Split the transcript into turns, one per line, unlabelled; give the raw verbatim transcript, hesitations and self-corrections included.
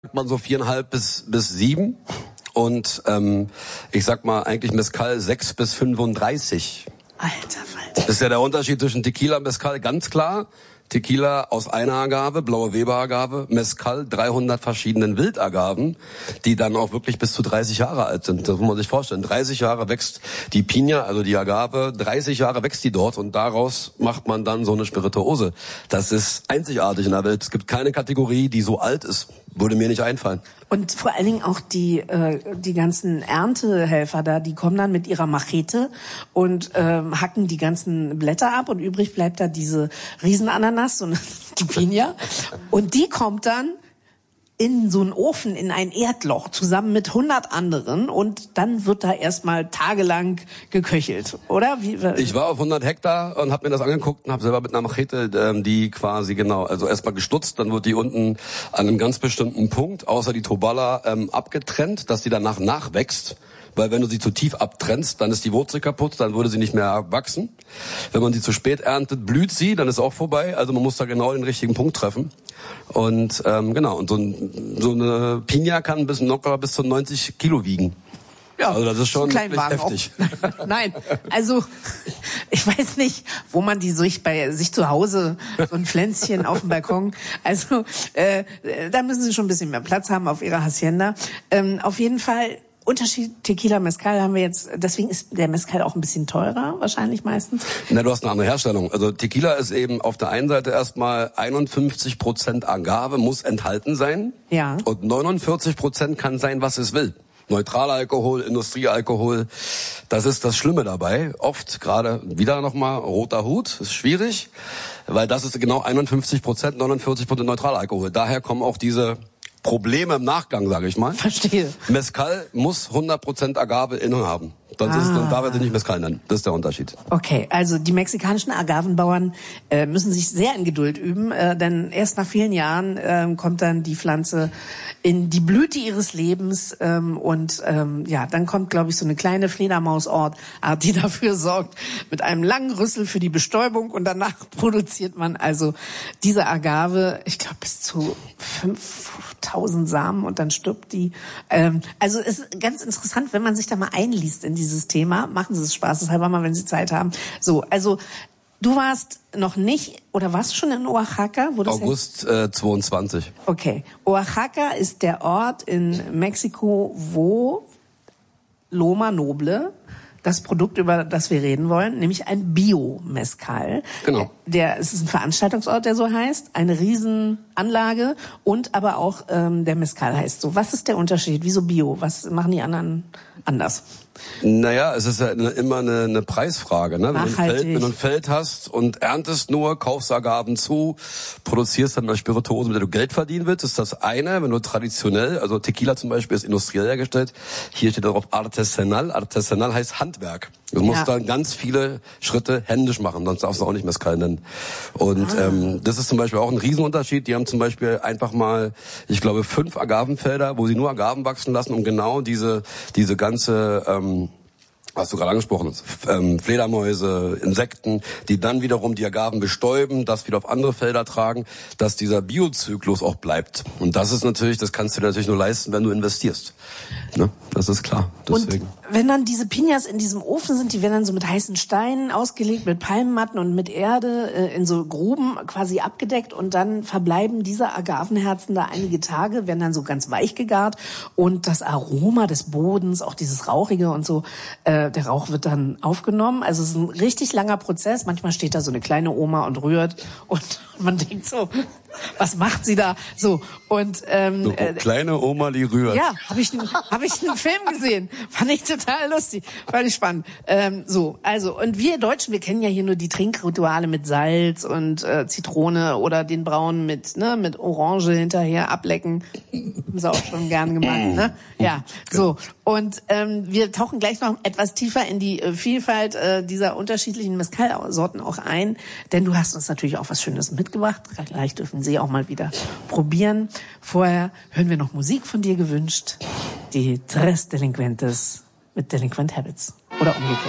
man so viereinhalb bis bis sieben und ähm, ich sag mal eigentlich Mezcal sechs bis fünfunddreißig.
Alter Falter.
Das ist ja der Unterschied zwischen Tequila und Mezcal, ganz klar. Tequila aus einer Agave, blaue Weber-Agave, Mezcal dreihundert verschiedenen Wildagaven, die dann auch wirklich bis zu dreißig Jahre alt sind. Das muss man sich vorstellen. dreißig Jahre wächst die Piña, also die Agave, dreißig Jahre wächst die dort und daraus macht man dann so eine Spirituose. Das ist einzigartig in der Welt. Es gibt keine Kategorie, die so alt ist. Würde mir nicht einfallen.
Und vor allen Dingen auch die äh, die ganzen Erntehelfer da, die kommen dann mit ihrer Machete und ähm, hacken die ganzen Blätter ab und übrig bleibt da diese Riesenananas und die Piña. Und die kommt dann in so einen Ofen, in ein Erdloch, zusammen mit hundert anderen und dann wird da erstmal tagelang geköchelt, oder? Wie,
ich war auf hundert Hektar und habe mir das angeguckt und habe selber mit einer Machete ähm, die quasi, genau, also erstmal gestutzt, dann wird die unten an einem ganz bestimmten Punkt, außer die Tobala, ähm, abgetrennt, dass die danach nachwächst. Weil wenn du sie zu tief abtrennst, dann ist die Wurzel kaputt, dann würde sie nicht mehr wachsen. Wenn man sie zu spät erntet, blüht sie, dann ist auch vorbei. Also man muss da genau den richtigen Punkt treffen. Und ähm, genau, und so, ein, so eine Piña kann bis locker bis zu neunzig Kilo wiegen. Ja, also das ist schon wirklich heftig.
Auch. Nein, also ich weiß nicht, wo man die sich bei sich zu Hause, so ein Pflänzchen auf dem Balkon, also äh, da müssen sie schon ein bisschen mehr Platz haben auf ihrer Hacienda. Ähm, auf jeden Fall Unterschied Tequila, Mezcal haben wir jetzt, deswegen ist der Mezcal auch ein bisschen teurer, wahrscheinlich meistens.
Na, du hast eine andere Herstellung. Also Tequila ist eben auf der einen Seite erstmal einundfünfzig Prozent Agave muss enthalten sein.
Ja.
Und neunundvierzig Prozent kann sein, was es will. Neutralalkohol, Industriealkohol, das ist das Schlimme dabei. Oft, gerade wieder nochmal, roter Hut, ist schwierig, weil das ist genau einundfünfzig Prozent, neunundvierzig Prozent Neutralalkohol. Daher kommen auch diese Probleme im Nachgang, sage ich mal.
Verstehe.
Mezcal muss hundert Prozent Agave innen haben. Sonst
ah.
ist, dann darf er sich nicht Mezcal nennen. Das ist der Unterschied.
Okay, also die mexikanischen Agavenbauern äh, müssen sich sehr in Geduld üben, äh, denn erst nach vielen Jahren äh, kommt dann die Pflanze in die Blüte ihres Lebens ähm, und ähm, ja, dann kommt, glaube ich, so eine kleine Fledermausart, die dafür sorgt, mit einem langen Rüssel für die Bestäubung und danach produziert man also diese Agave, ich glaube, bis zu fünftausend Samen und dann stirbt die. Ähm, also es ist ganz interessant, wenn man sich da mal einliest in dieses Thema. Machen Sie es spaßeshalber mal, wenn Sie Zeit haben. So, also du warst noch nicht, oder warst du schon in Oaxaca? Wo das
August äh, zweiundzwanzig.
Okay. Oaxaca ist der Ort in Mexiko, wo Loma Noble, das Produkt, über das wir reden wollen, nämlich ein Bio-Mezcal.
Genau.
Der, es ist ein Veranstaltungsort, der so heißt, eine Riesenanlage und aber auch ähm, der Mezcal heißt so. Was ist der Unterschied? Wieso Bio? Was machen die anderen anders?
Naja, es ist ja immer eine, eine Preisfrage. Ne? Wenn, du ein Feld, wenn du ein Feld hast und erntest nur, kaufst Agaven zu, produzierst dann eine Spirituose, mit der du Geld verdienen willst, ist das eine. Wenn du traditionell, also Tequila zum Beispiel ist industriell hergestellt, hier steht darauf artesanal. Artesanal heißt Handwerk. Du musst ja. dann ganz viele Schritte händisch machen, sonst darfst du auch nicht Mezcal nennen. Und ah. ähm, das ist zum Beispiel auch ein Riesenunterschied. Die haben zum Beispiel einfach mal, ich glaube, fünf Agavenfelder, wo sie nur Agaven wachsen lassen, um genau diese diese ganze ähm, hast du gerade angesprochen, ähm, Fledermäuse, Insekten, die dann wiederum die Agaven bestäuben, das wieder auf andere Felder tragen, dass dieser Biozyklus auch bleibt. Und das ist natürlich, das kannst du dir natürlich nur leisten, wenn du investierst. Ne? Das ist klar. Deswegen.
Und wenn dann diese Piñas in diesem Ofen sind, die werden dann so mit heißen Steinen ausgelegt, mit Palmenmatten und mit Erde äh, in so Gruben quasi abgedeckt und dann verbleiben diese Agavenherzen da einige Tage, werden dann so ganz weich gegart und das Aroma des Bodens, auch dieses Rauchige und so, äh, der Rauch wird dann aufgenommen. Also es ist ein richtig langer Prozess. Manchmal steht da so eine kleine Oma und rührt und man denkt so, was macht sie da? So und ähm,
so, äh, kleine Oma, die rührt.
Ja, habe ich habe ich einen Film gesehen, fand ich total lustig, fand ich spannend. Ähm, so, also und wir Deutschen, wir kennen ja hier nur die Trinkrituale mit Salz und äh, Zitrone oder den Braunen mit ne mit Orange hinterher ablecken, haben sie auch schon gern gemacht, ne? Ja, so und ähm, wir tauchen gleich noch etwas tiefer in die äh, Vielfalt äh, dieser unterschiedlichen Mezcal-Sorten auch ein, denn du hast uns natürlich auch was Schönes mitgebracht. Gleich dürfen Sie auch mal wieder probieren. Vorher hören wir noch Musik von dir gewünscht. Die Tres Delinquentes mit Delinquent Habits. Oder umgekehrt.